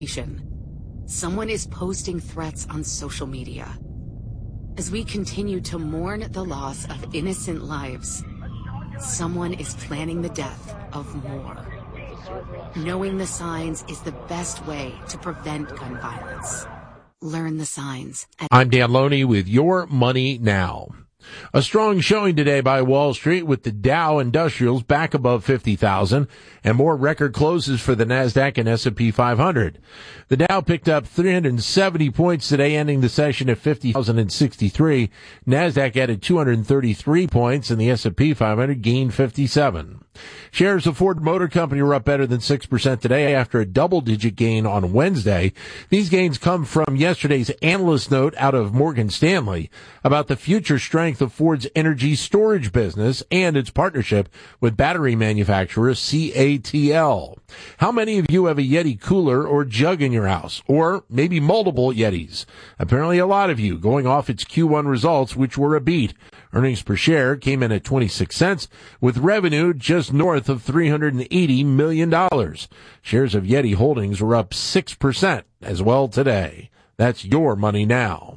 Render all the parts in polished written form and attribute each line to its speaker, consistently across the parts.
Speaker 1: Someone is posting threats on social media. As we continue to mourn the loss of innocent lives, someone is planning the death of more. Knowing the signs is the best way to prevent gun violence. Learn the signs.
Speaker 2: I'm Dan Loney with Your Money Now. A strong showing today by Wall Street with the Dow Industrials back above 50,000 and more record closes for the NASDAQ and S&P 500. The Dow picked up 370 points today, ending the session at 50,063. NASDAQ added 233 points and the S&P 500 gained 57. Shares of Ford Motor Company were up better than 6% today after a double-digit gain on Wednesday. These gains come from yesterday's analyst note out of Morgan Stanley about the future strength of Ford's energy storage business and its partnership with battery manufacturer CATL. How many of you have a Yeti cooler or jug in your house? Or maybe multiple Yetis? Apparently a lot of you, going off its Q1 results, which were a beat. Earnings per share came in at 26 cents, with revenue just north of $380 million. Shares of Yeti Holdings were up 6% as well today. That's Your Money Now.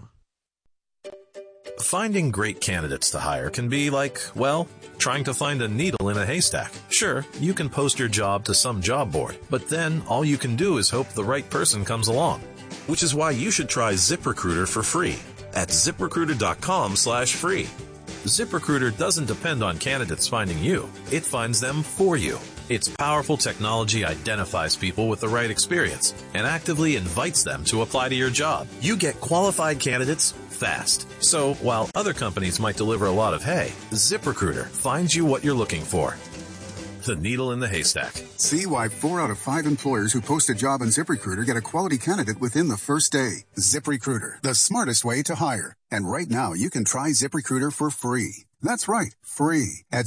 Speaker 3: Finding great candidates to hire can be like, well, trying to find a needle in a haystack. Sure, you can post your job to some job board, but then all you can do is hope the right person comes along. Which is why you should try ZipRecruiter for free at ZipRecruiter.com/free. ZipRecruiter doesn't depend on candidates finding you. It finds them for you. Its powerful technology identifies people with the right experience and actively invites them to apply to your job. You get qualified candidates fast. So while other companies might deliver a lot of hay, ZipRecruiter finds you what you're looking for. The needle in the haystack.
Speaker 4: See why 4 out of 5 employers who post a job on ZipRecruiter get a quality candidate within the first day. ZipRecruiter, the smartest way to hire. And right now, you can try ZipRecruiter for free. That's right, free at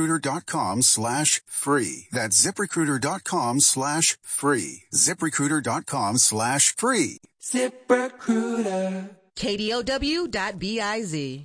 Speaker 4: ZipRecruiter.com/free. That's ZipRecruiter.com/free. ZipRecruiter.com/free.
Speaker 5: ZipRecruiter. KDOW.biz.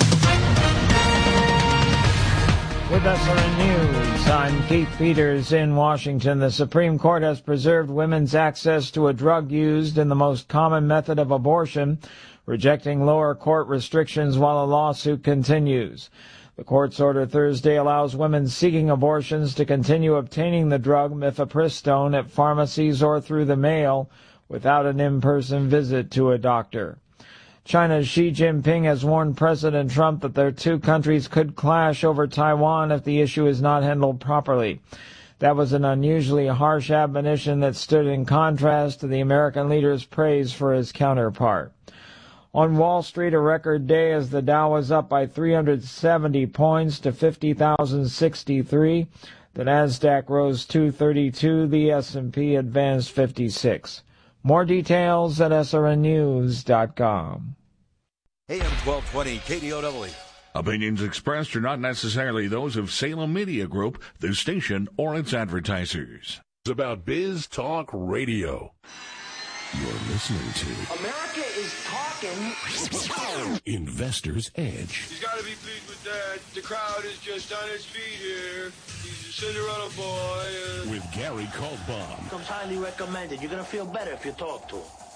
Speaker 6: With SRN News, I'm Keith Peters in Washington. The Supreme Court has preserved women's access to a drug used in the most common method of abortion, rejecting lower court restrictions while a lawsuit continues. The court's order Thursday allows women seeking abortions to continue obtaining the drug mifepristone at pharmacies or through the mail without an in-person visit to a doctor. China's Xi Jinping has warned President Trump that their two countries could clash over Taiwan if the issue is not handled properly. That was an unusually harsh admonition that stood in contrast to the American leader's praise for his counterpart. On Wall Street, a record day as the Dow was up by 370 points to 50,063. The NASDAQ rose 232. The S&P advanced 56. More details at srnnews.com.
Speaker 7: AM 1220 KDOW.
Speaker 8: Opinions expressed are not necessarily those of Salem Media Group, the station, or its advertisers.
Speaker 9: It's about Biz Talk Radio.
Speaker 10: You're listening to
Speaker 5: America is talking.
Speaker 10: Investor's Edge.
Speaker 11: He's got to be pleased with that. The crowd is just on its feet here. He's a Cinderella boy.
Speaker 10: With Gary Kaltbaum.
Speaker 12: Comes highly recommended. You're going to feel better if you talk to him.